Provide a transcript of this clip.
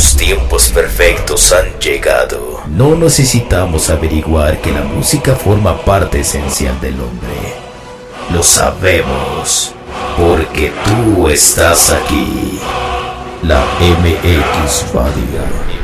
Los tiempos perfectos han llegado. No necesitamos averiguar que la música forma parte esencial del hombre. Lo sabemos, porque tú estás aquí. La MX Radio.